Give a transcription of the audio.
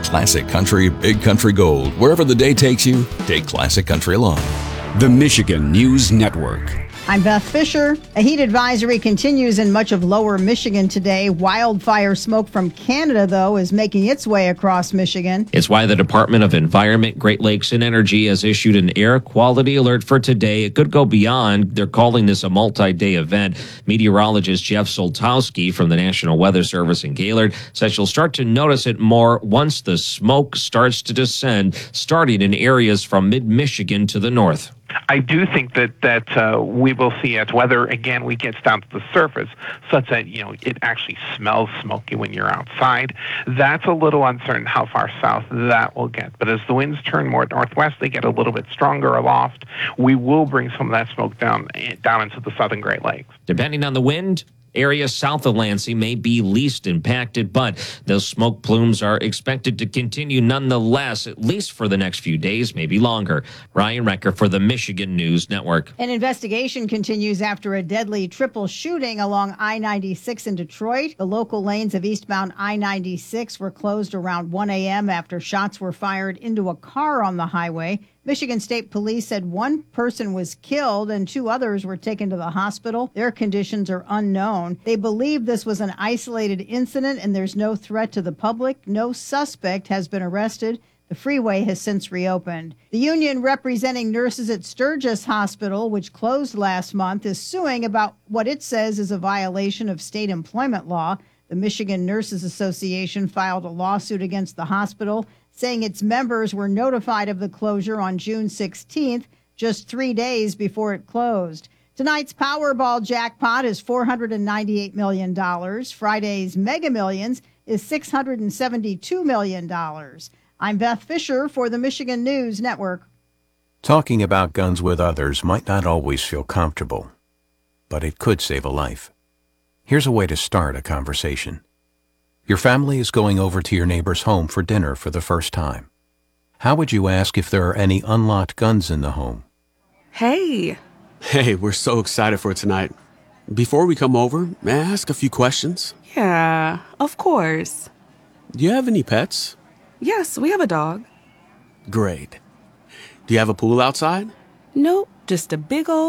Classic Country, Big Country Gold. Wherever the day takes you, take Classic Country along. The Michigan News Network. I'm Beth Fisher. A heat advisory continues in much of lower Michigan today. Wildfire smoke from Canada, though, is making its way across Michigan. It's why the Department of Environment, Great Lakes, and Energy has issued an air quality alert for today. It could go beyond. They're calling this a multi-day event. Meteorologist Jeff Soltowski from the National Weather Service in Gaylord says you'll start to notice it more once the smoke starts to descend, starting in areas from mid-Michigan to the north. I do think that we will see as weather again gets down to the surface, such that it actually smells smoky when you're outside. That's a little uncertain how far south that will get. But as the winds turn more northwest, they get a little bit stronger aloft. We will bring some of that smoke down into the southern Great Lakes. Depending on the wind, areas south of Lansing may be least impacted, but those smoke plumes are expected to continue nonetheless, at least for the next few days, maybe longer. Ryan Recker for the Michigan News Network. An investigation continues after a deadly triple shooting along I-96 in Detroit. The local lanes of eastbound I-96 were closed around 1 a.m. after shots were fired into a car on the highway. Michigan State Police said one person was killed and 2 others were taken to the hospital. Their conditions are unknown. They believe this was an isolated incident and there's no threat to the public. No suspect has been arrested. The freeway has since reopened. The union representing nurses at Sturgis Hospital, which closed last month, is suing about what it says is a violation of state employment law. The Michigan Nurses Association filed a lawsuit against the hospital, saying its members were notified of the closure on June 16th, just 3 days before it closed. Tonight's Powerball jackpot is $498 million. Friday's Mega Millions is $672 million. I'm Beth Fisher for the Michigan News Network. Talking about guns with others might not always feel comfortable, but it could save a life. Here's a way to start a conversation. Your family is going over to your neighbor's home for dinner for the first time. How would you ask if there are any unlocked guns in the home? Hey, we're so excited for tonight. Before we come over, may I ask a few questions? Yeah, of course. Do you have any pets? Yes, we have a dog. Great. Do you have a pool outside? Nope, just a big old